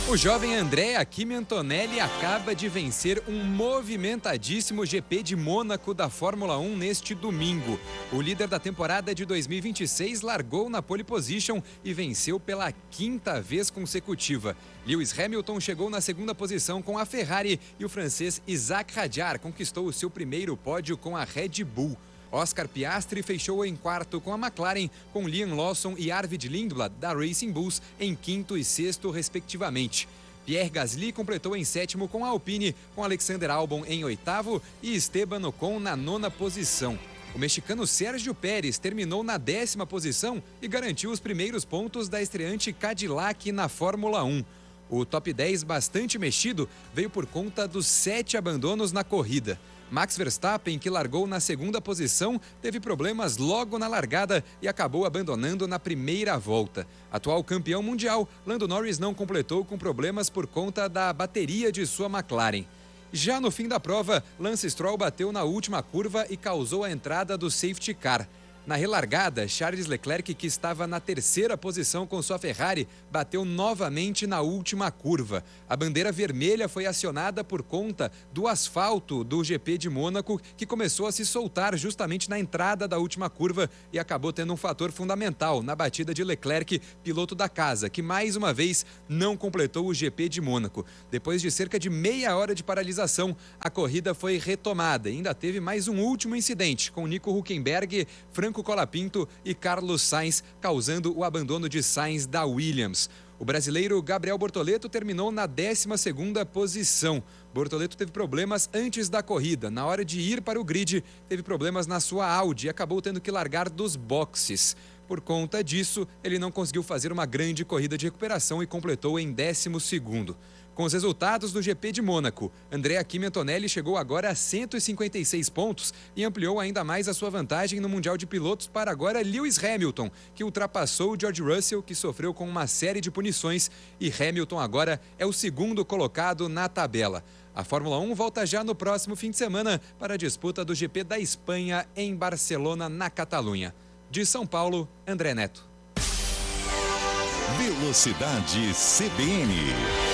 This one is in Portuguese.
O jovem Andrea Kimi Antonelli acaba de vencer um movimentadíssimo GP de Mônaco da Fórmula 1 neste domingo. O líder da temporada de 2026 largou na pole position e venceu pela quinta vez consecutiva. Lewis Hamilton chegou na segunda posição com a Ferrari e o francês Isaac Hadjar conquistou o seu primeiro pódio com a Red Bull. Oscar Piastri fechou em quarto com a McLaren, com Liam Lawson e Arvid Lindblad, da Racing Bulls, em quinto e sexto, respectivamente. Pierre Gasly completou em sétimo com a Alpine, com Alexander Albon em oitavo e Esteban Ocon na nona posição. O mexicano Sérgio Pérez terminou na 10ª posição e garantiu os primeiros pontos da estreante Cadillac na Fórmula 1. O top 10 bastante mexido veio por conta dos 7 abandonos na corrida. Max Verstappen, que largou na segunda posição, teve problemas logo na largada e acabou abandonando na primeira volta. Atual campeão mundial, Lando Norris não completou com problemas por conta da bateria de sua McLaren. Já no fim da prova, Lance Stroll bateu na última curva e causou a entrada do safety car. Na relargada, Charles Leclerc, que estava na terceira posição com sua Ferrari, bateu novamente na última curva. A bandeira vermelha foi acionada por conta do asfalto do GP de Mônaco, que começou a se soltar justamente na entrada da última curva e acabou tendo um fator fundamental na batida de Leclerc, piloto da casa, que mais uma vez não completou o GP de Mônaco. Depois de cerca de meia hora de paralisação, a corrida foi retomada. Ainda teve mais um último incidente, com Nico Hülkenberg, Franco Colapinto e Carlos Sainz, causando o abandono de Sainz da Williams. O brasileiro Gabriel Bortoleto terminou na 12ª posição. Bortoleto teve problemas antes da corrida. Na hora de ir para o grid, teve problemas na sua Audi e acabou tendo que largar dos boxes. Por conta disso, ele não conseguiu fazer uma grande corrida de recuperação e completou em 12º. Com os resultados do GP de Mônaco, Andrea Kimi Antonelli chegou agora a 156 pontos e ampliou ainda mais a sua vantagem no Mundial de Pilotos para agora Lewis Hamilton, que ultrapassou George Russell, que sofreu com uma série de punições, e Hamilton agora é o segundo colocado na tabela. A Fórmula 1 volta já no próximo fim de semana para a disputa do GP da Espanha em Barcelona, na Catalunha. De São Paulo, André Neto. Velocidade CBN.